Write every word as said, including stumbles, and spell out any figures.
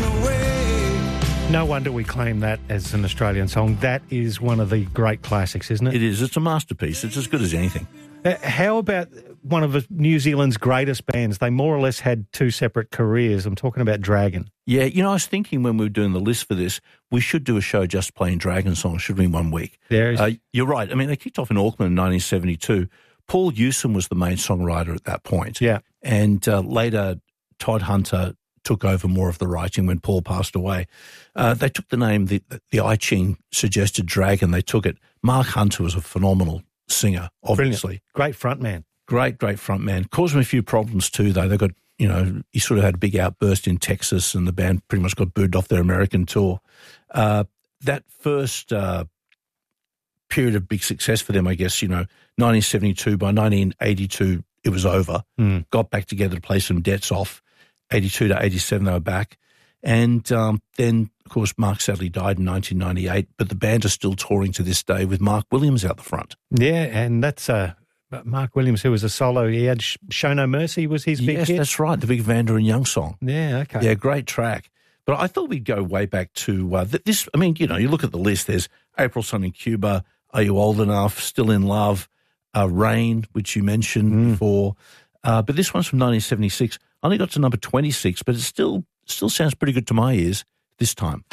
away. No wonder we claim that as an Australian song. That is one of the great classics, isn't it? It is. It's a masterpiece. It's as good as anything. Uh, how about one of New Zealand's greatest bands? They more or less had two separate careers. I'm talking about Dragon. Yeah, you know, I was thinking when we were doing the list for this, we should do a show just playing Dragon songs, should we, one week? There is. Uh, you're right. I mean, they kicked off in Auckland in nineteen seventy-two. Paul Hewson was the main songwriter at that point. Yeah. And uh, later, Todd Hunter took over more of the writing when Paul passed away. Uh, they took the name, the, the I Ching suggested Dragon, they took it. Mark Hunter was a phenomenal singer, obviously. Brilliant. Great frontman. Great, great frontman. Caused him a few problems too, though. They got, you know, he sort of had a big outburst in Texas and the band pretty much got booed off their American tour. Uh, that first uh, period of big success for them, I guess, you know, nineteen seventy-two, by nineteen eighty-two, it was over. Mm. Got back together to play some debts off. eighty-two to eighty-seven, they were back. And um, then, of course, Mark sadly died in nineteen ninety-eight, but the band are still touring to this day with Mark Williams out the front. Yeah, and that's uh, Mark Williams, who was a solo. He had Show No Mercy was his big yes, hit. That's right, the big Vander and Young song. Yeah, okay. Yeah, great track. But I thought we'd go way back to uh, th- this. I mean, you know, you look at the list, there's April Sun in Cuba, Are You Old Enough, Still in Love, uh, Rain, which you mentioned Mm. before. Uh, but this one's from nineteen seventy-six. Only got to number twenty-six, but it still still sounds pretty good to my ears this time.